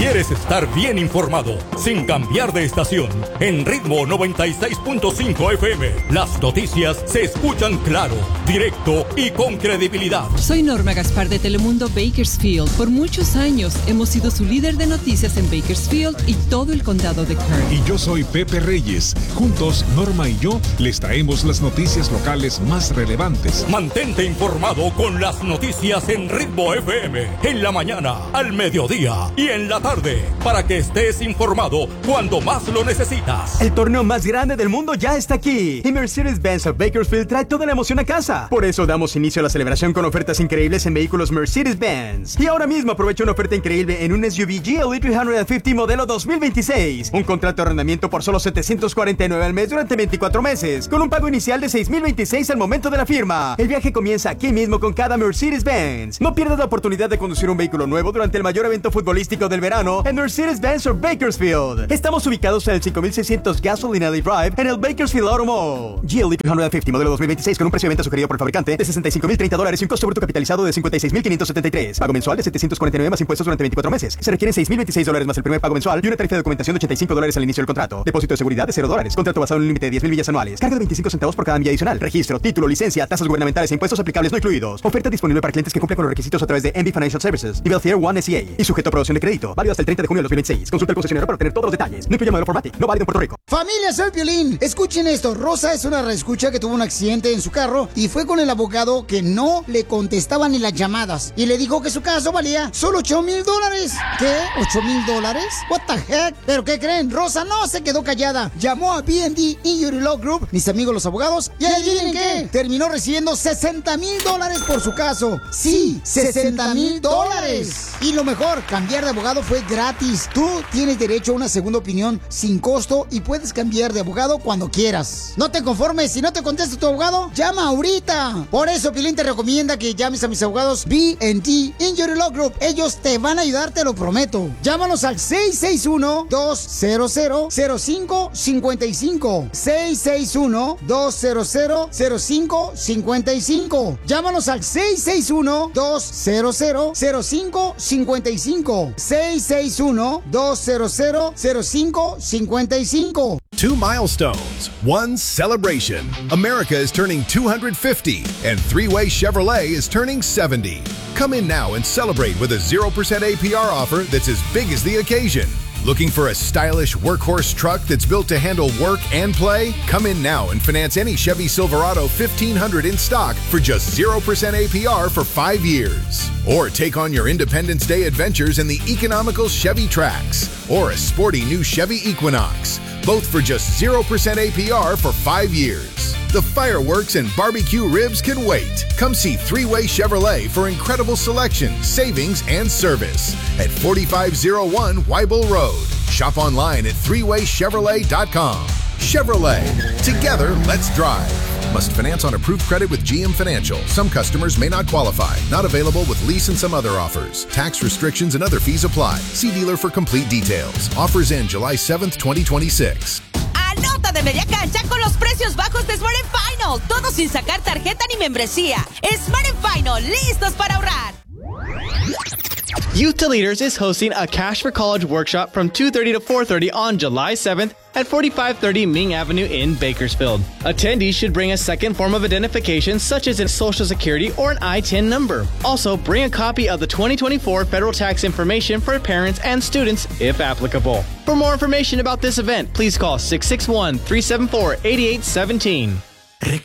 ¿Quieres estar bien informado sin cambiar de estación? En Ritmo 96.5 FM, las noticias se escuchan claro, directo y con credibilidad. Soy Norma Gaspar de Telemundo Bakersfield. Por muchos años hemos sido su líder de noticias en Bakersfield y todo el condado de Kern. Y yo soy Pepe Reyes. Juntos, Norma y yo les traemos las noticias locales más relevantes. Mantente informado con las noticias en Ritmo FM, en la mañana, al mediodía y en la tarde, para que estés informado cuando más lo necesitas. El torneo más grande del mundo ya está aquí y Mercedes-Benz of Bakersfield trae toda la emoción a casa. Por eso damos inicio a la celebración con ofertas increíbles en vehículos Mercedes-Benz. Y ahora mismo aprovecha una oferta increíble en un SUV GLE 350 modelo 2026. Un contrato de arrendamiento por solo $749 al mes durante 24 meses, con un pago inicial de $6,026 al momento de la firma. El viaje comienza aquí mismo con cada Mercedes-Benz. No pierdas la oportunidad de conducir un vehículo nuevo durante el mayor evento futbolístico del verano en Mercedes-Benz of Bakersfield. Estamos ubicados en el 5600 Gasoline Alley Drive en el Bakersfield Auto Mall. GLE 350 modelo 2026 con un precio de venta sugerido por el fabricante de $65,030 y un costo bruto capitalizado de $56,573. Pago mensual de $749 más impuestos durante 24 meses. Se requieren $6,026 más el primer pago mensual y una tarifa de documentación de $85 al inicio del contrato. Depósito de seguridad de $0. Contrato basado en un límite de 10,000 millas anuales. Carga de 25 centavos por cada milla adicional. Registro, título, licencia, tasas gubernamentales e impuestos aplicables no incluidos. Oferta disponible para clientes que cumplen con los requisitos a través de MB Financial Services, nivel Tier 1 SEA y sujeto a aprobación de crédito. Válido hasta el 30 de junio de 2026. Consulta al concesionario para obtener todos los detalles. No incluye modelo Formatic. No válido en Puerto Rico. Familia, soy Piolín. Escuchen esto. Rosa es una reescucha que tuvo un accidente en su carro y fue con el abogado que no le contestaba ni las llamadas. Y le dijo que su caso valía solo $8,000. ¿Qué? ¿$8,000? What the heck? ¿Pero qué creen? Rosa no se quedó callada. Llamó a B&D Injury Law Group, mis amigos los abogados, y adivinen qué, terminó recibiendo $60,000 por su caso. Sí, $60,000. Y lo mejor, cambiar de abogado fue gratis. Tú tienes derecho a una segunda opinión sin costo y puedes cambiar de abogado cuando quieras. No te conformes, si no te contesta tu abogado, llama ahorita. Por eso Pilín te recomienda que llames a mis abogados B&D Injury Law Group. Ellos te van a ayudar, te lo prometo. Llámanos al 661-200-0555. 661-200-0555. Llámanos al 661-200-0555. 661-200-0555. 2 milestones, 1 celebration. America is turning 250 and Three-Way Chevrolet is turning 70. Come in now and celebrate with a 0% APR offer that's as big as the occasion. Looking for a stylish workhorse truck that's built to handle work and play? Come in now and finance any Chevy Silverado 1500 in stock for just 0% APR for 5 years. Or take on your Independence Day adventures in the economical Chevy Trax or a sporty new Chevy Equinox, both for just 0% APR for 5 years. The fireworks and barbecue ribs can wait. Come see Three-Way Chevrolet for incredible selection, savings, and service at 4501 Weibel Road. Shop online at threewaychevrolet.com. Chevrolet. Together, let's drive. Must finance on approved credit with GM Financial. Some customers may not qualify. Not available with lease and some other offers. Tax restrictions and other fees apply. See dealer for complete details. Offers end July 7th, 2026. Anota de media cancha con los precios bajos de Smart & Final. Todo sin sacar tarjeta ni membresía. Smart & Final, listos para ahorrar. Youth to Leaders is hosting a Cash for College workshop from 2:30 to 4:30 on July 7th at 4530 Ming Avenue in Bakersfield. Attendees should bring a second form of identification such as a Social Security or an I-10 number. Also, bring a copy of the 2024 federal tax information for parents and students if applicable. For more information about this event, please call 661-374-8817.